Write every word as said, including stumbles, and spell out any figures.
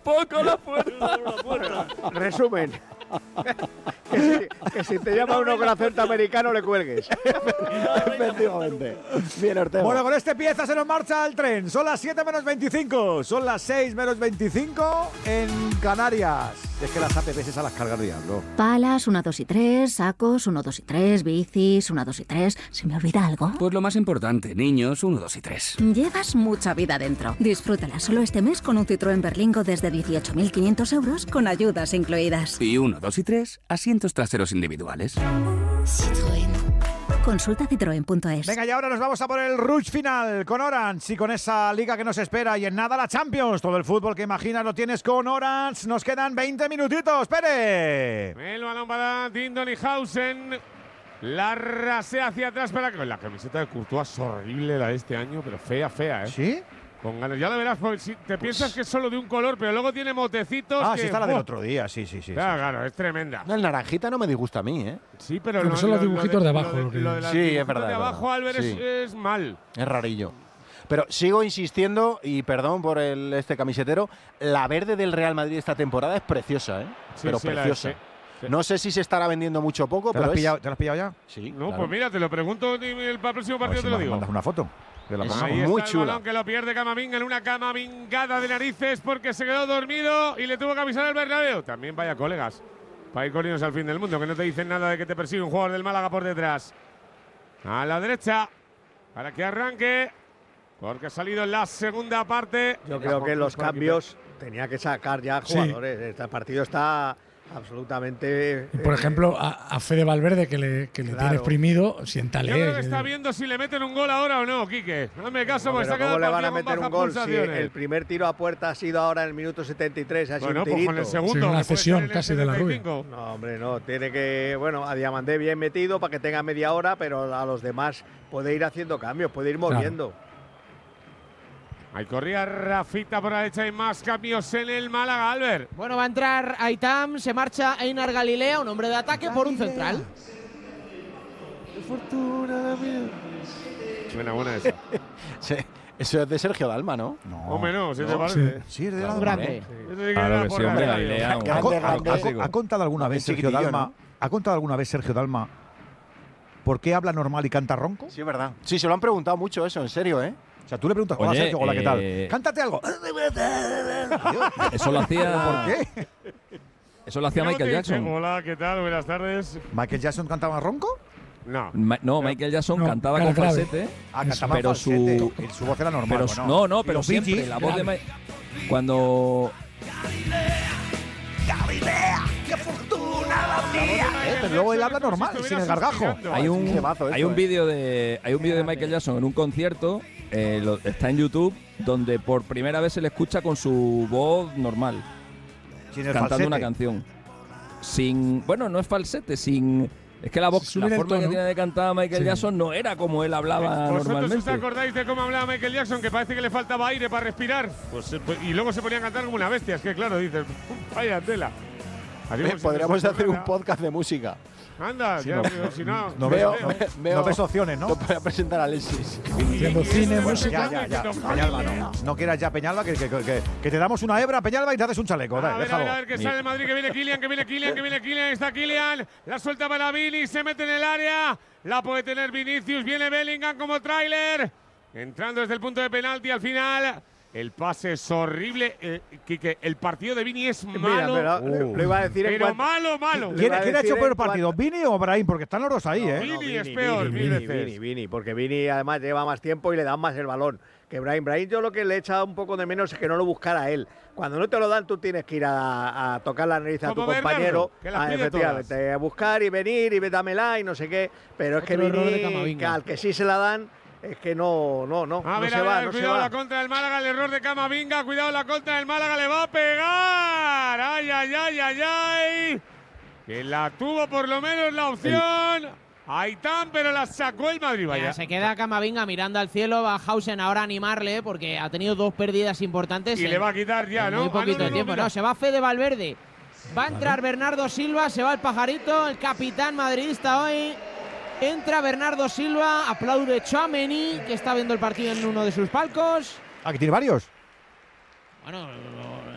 poco la puerta. Resumen. que, si, que si te llama uno con acento americano le cuelgues. Efectivamente. Bien, Ortega. Bueno, con este pieza se nos marcha el tren. Son las siete menos veinticinco. Son las seis menos veinticinco en Canarias. Es que las apps esas las cargas diablo. Palas, uno, dos y tres. Sacos, uno, dos y tres. Bicis, uno, dos y tres. ¿Se me olvida algo? Pues lo más importante, niños, uno, dos y tres. Llevas mucha vida dentro. Disfrútala solo este mes con un Citroën Berlingo desde dieciocho mil quinientos euros con ayudas incluidas. Y uno, dos y tres, asientos traseros individuales. Citroën. Consulta citroen punto es. Venga, y ahora nos vamos a por el rush final con Orange y con esa liga que nos espera. Y en nada la Champions. Todo el fútbol que imaginas lo tienes con Orange. Nos quedan veinte minutitos. ¡Pere! El balón para Dindonihausen. La rasea hacia atrás para que la camiseta de Courtois es horrible la de este año, pero fea, fea, ¿eh? ¿Sí? Con ganas. Ya lo verás, porque si te piensas que es solo de un color, pero luego tiene motecitos. Ah, que, sí, está la del ¡oh! otro día. Sí, sí, sí. Claro, sí. claro, es tremenda. El naranjita no me disgusta a mí, ¿eh? Sí, pero Porque lo, son los lo- dibujitos lo de abajo, Lo lo que- de, lo de las Sí, es dibujitos verdad, de es abajo, verdad. Álvarez, Sí. es, es mal. Es rarillo. Pero sigo insistiendo, y perdón por el, este camisetero, la verde del Real Madrid esta temporada es preciosa, ¿eh? Sí, pero sí, la preciosa. es, sí, sí. No sé si se estará vendiendo mucho o poco, ¿Te lo pero has es… pillado, ¿te lo has pillado ya? Sí, No, claro. pues mira, te lo pregunto y el para el próximo A ver partido si te lo me digo. mandas una foto. De la Es pasamos. Ahí muy está el chula. balón que lo pierde Camavinga en una camavingada de narices porque se quedó dormido y le tuvo que avisar al Bernabéu. También vaya colegas para ir corriendo al fin del mundo, que no te dicen nada de que te persigue un jugador del Málaga por detrás. A la derecha para que arranque porque ha salido en la segunda parte. Yo creo que los cambios tenía que sacar ya Sí. jugadores. Este partido está absolutamente… Y, por eh, ejemplo, a, a Fede Valverde, que le, que le Claro. tiene exprimido, Yo siéntale. creo que que- está viendo si le meten un gol ahora o no, Quique. Hazme caso, no, porque se pero ha quedado ¿cómo el le van a partido meter con un bajas gol si pulsaciones. el primer tiro a puerta ha sido ahora en el minuto setenta y tres? Ha sido Bueno, un pues tirito. con el segundo. Sí, una que puede cesión ser en el casi de la Rubia. setenta y cinco. No, hombre, no. Tiene que… Bueno, a Diamandé bien metido para que tenga media hora, pero a los demás puede ir haciendo cambios, puede ir Claro. moviendo. Ahí corría Rafita por la derecha y más cambios en el Málaga, Albert. Bueno, va a entrar Aitam, se marcha Einar Galilea, un hombre de ataque por un central. Buena, buena esa. Sí, eso es de Sergio Dalma, ¿no? No. Hombre, no, si te Sí, parece. sí, es de la Grande. Eso sí que Claro era que por sí, la hombre, radio. Galilea, un ¿Ha, Grande, ha- grande. ha- ha contado alguna vez Es Sergio chiquitillo, Dalma? ¿no? ¿Ha contado alguna vez Sergio Dalma por qué habla normal y canta ronco? Sí, es verdad. Sí, se lo han preguntado mucho eso, en serio, ¿eh? O sea, tú le preguntas, hola Oye, Sergio, hola, ¿qué tal? eh, Cántate algo. Eso lo hacía. ¿Por qué? Eso lo hacía ¿Cómo Michael te dice? Jackson. Hola, ¿qué tal? Buenas tardes. ¿Michael Jackson cantaba ronco? No. Ma- no, Michael Jackson No, cantaba cara con grave. falsete. Ah, cantaba pero falsete. su- Y su voz era normal. Pero bueno. no, no, Y pero los Bee siempre Gees, la voz de grave. Ma- cuando Eh, pero luego él habla normal, sin el gargajo. hay un Qué mazo hay esto, un eh. vídeo de hay un vídeo de Michael Jackson en un concierto, eh, lo- está en YouTube, donde por primera vez se le escucha con su voz normal Sin el cantando falsete. una canción. Sin, bueno, no es falsete, sin es que la voz, Subir la el forma que tono. tiene de cantar Michael Sí. Jackson no era como él hablaba ¿Vosotros os normalmente. acordáis de cómo hablaba Michael Jackson? Que parece que le faltaba aire para respirar. Pues, eh, pues- y luego se ponía a cantar como una bestia. Es que claro, dices, vaya tela. Así como Eh, si Podríamos te hacer un sorprenda. podcast de música. Anda, Sí, ya, no. pero si no. No Veo- ves, no, ve- veo- no ves opciones, ¿no? Lo voy a presentar a Alexis. Haciendo cine, Bueno, música. ya, ya, ya. Peñalba, no. No quieras ya, Peñalba, que, que, que, que te damos una hebra, Peñalba, y te haces un chaleco. A Dale, ver, a déjalo. ver, a ver, que sale el Madrid, que viene Kylian, que viene Kylian, que viene Kylian, está Kylian, la suelta para Vini, se mete en el área, la puede tener Vinicius, viene Bellingham como tráiler, entrando desde el punto de penalti al final, el pase es horrible, eh, Quique, el partido de Vini es Mira, malo, pero lo- lo iba a decir en pero cuanto… malo, malo. Le ¿Quién, iba a quién ha decir hecho peor en partido, cuanto- Vini o Brahim? Porque están los dos ahí, ¿eh? Vini es peor, mil Vini, veces. Vini, Vini, porque Vini además lleva más tiempo y le dan más el balón. Que Brahim, Brahim yo lo que le he echado un poco de menos es que no lo buscara él. Cuando no te lo dan, tú tienes que ir a, a tocar la nariz a tu Como Bernardo, compañero, que las a, pide efectivamente, a buscar y venir y dámela y no sé qué. Pero es que Otro error de Vini, Camavinga. que al que sí se la dan, es que no, no, no, A no ver, se a ver, va, a ver, no se cuidado va. la contra del Málaga, el error de Camavinga, cuidado la contra del Málaga, le va a pegar. Ay, ay, ay, ay, ay. Que la tuvo por lo menos la opción. Aitam, pero la sacó el Madrid, Vaya, vaya. se queda Camavinga mirando al cielo, va Hausen ahora a animarle porque ha tenido dos pérdidas importantes. Y en- le va a quitar ya, en ¿no? Muy Ah, no, poquito no, no, tiempo. mira. No, se va Fede Valverde. Va a entrar Bernardo Silva, se va el pajarito, el capitán madridista hoy. Entra Bernardo Silva, aplaude Tchouaméni, que está viendo el partido en uno de sus palcos. Ah, que tiene varios. Bueno,